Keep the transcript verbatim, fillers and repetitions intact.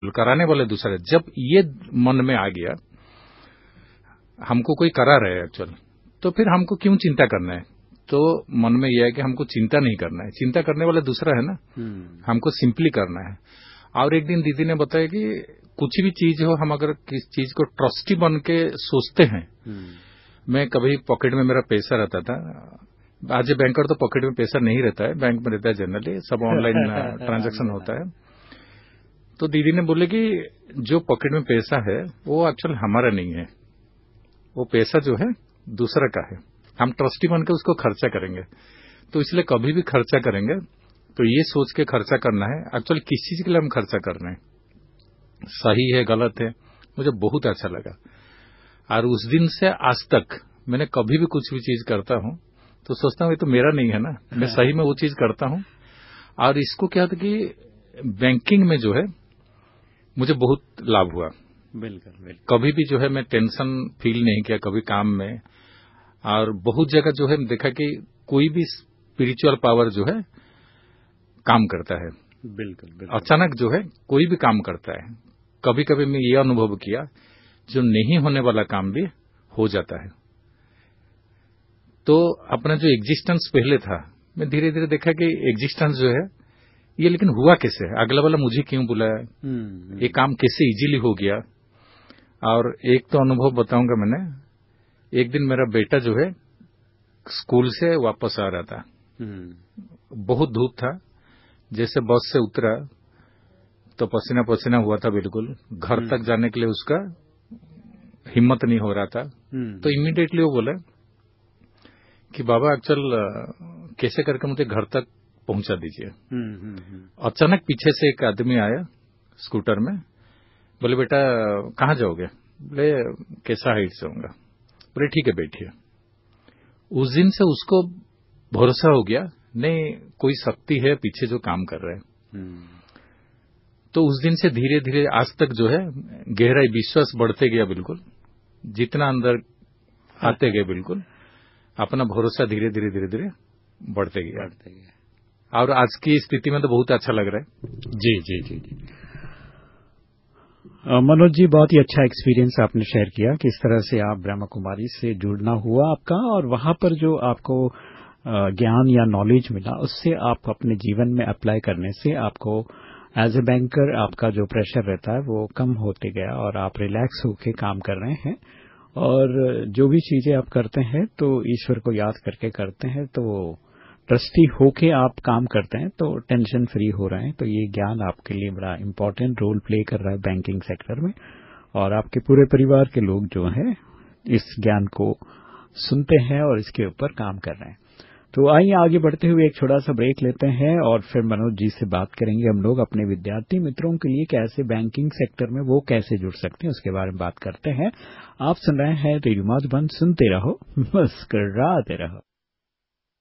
Actual कराने वाले दूसरा है। जब ये मन में आ गया, हमको कोई करा रहा है एक्चुअल, तो फिर हमको क्यों चिंता करना है? तो मन में यह है कि हमको चिंता नहीं करना है, चिंता करने वाला दूसरा है ना, हमको सिंपली करना है। और एक दिन दीदी ने बताया कि कुछ भी चीज हो, हम अगर किस चीज को ट्रस्टी बन के सोचते हैं। मैं कभी पॉकेट में मेरा पैसा रहता था, आज बैंकर तो पॉकेट में पैसा नहीं रहता है, बैंक में रहता है जनरली, सब ऑनलाइन ट्रांजैक्शन होता है। तो दीदी ने बोले कि जो पॉकेट में पैसा है वो एक्चुअल हमारा नहीं है, वो पैसा जो है दूसरा का है, हम ट्रस्टी बन के उसको खर्चा करेंगे। तो इसलिए कभी भी खर्चा करेंगे तो ये सोच के खर्चा करना है एक्चुअली किस चीज के लिए हम खर्चा कर रहे हैं, सही है गलत है। मुझे बहुत अच्छा लगा और उस दिन से आज तक मैंने कभी भी कुछ भी चीज करता हूं तो सोचता हूं ये तो मेरा नहीं है ना, मैं सही में वो चीज करता हूं। और इसको क्या था कि बैंकिंग में जो है मुझे बहुत लाभ हुआ। बिल्कुल बिल्कुल। कभी भी जो है मैं टेंशन फील नहीं किया कभी काम में। और बहुत जगह जो है देखा कि कोई भी स्पिरिचुअल पावर जो है काम करता है। बिल्कुल बिल्कुल। अचानक जो है कोई भी काम करता है। कभी कभी मैं ये अनुभव किया जो नहीं होने वाला काम भी हो जाता है। तो अपना जो एग्जिस्टेंस पहले था, मैं धीरे धीरे देखा कि एग्जिस्टेंस जो है ये लेकिन हुआ कैसे, अगला वाला मुझे क्यों बुलाया, ये काम कैसे इजीली हो गया। और एक तो अनुभव बताऊंगा मैंने, एक दिन मेरा बेटा जो है स्कूल से वापस आ रहा था, बहुत धूप था, जैसे बस से उतरा तो पसीना पसीना हुआ था बिल्कुल, घर तक जाने के लिए उसका हिम्मत नहीं हो रहा था। तो इमीडिएटली वो बोला कि बाबा एक्चुअल कैसे करके मुझे घर तक पहुंचा दीजिए। अचानक पीछे से एक आदमी आया स्कूटर में, बोले बेटा कहाँ जाओगे, बोले कैसा हाइट से होगा, बोले ठीक है बैठिए। उस दिन से उसको भरोसा हो गया, नहीं कोई शक्ति है पीछे जो काम कर रहे हैं। तो उस दिन से धीरे धीरे आज तक जो है गहराई विश्वास बढ़ते गया, बिल्कुल जितना अंदर आते गए बिल्कुल अपना भरोसा धीरे धीरे धीरे धीरे बढ़ते गया। बढ़ते गया और आज की स्थिति में तो बहुत अच्छा लग रहा है। जी जी जी जी मनोज जी, बहुत ही अच्छा एक्सपीरियंस आपने शेयर किया, किस तरह से आप ब्रह्मा कुमारी से जुड़ना हुआ आपका और वहां पर जो आपको ज्ञान या नॉलेज मिला उससे आप अपने जीवन में अप्लाई करने से आपको एज ए बैंकर आपका जो प्रेशर रहता है वो कम होते गया और आप रिलैक्स होके काम कर रहे हैं। और जो भी चीजें आप करते हैं तो ईश्वर को याद करके करते हैं, तो ट्रस्टी होके आप काम करते हैं तो टेंशन फ्री हो रहे हैं। तो ये ज्ञान आपके लिए बड़ा इम्पोर्टेंट रोल प्ले कर रहा है बैंकिंग सेक्टर में, और आपके पूरे परिवार के लोग जो हैं इस ज्ञान को सुनते हैं और इसके ऊपर काम कर रहे हैं। तो आइए आगे बढ़ते हुए एक छोटा सा ब्रेक लेते हैं और फिर मनोज जी से बात करेंगे हम लोग अपने विद्यार्थी मित्रों के लिए कैसे बैंकिंग सेक्टर में वो कैसे जुड़ सकते हैं उसके बारे में बात करते हैं। आप सुन रहे हैं रेडियो मधुबन, सुनते रहो मुस्कुराते रहो।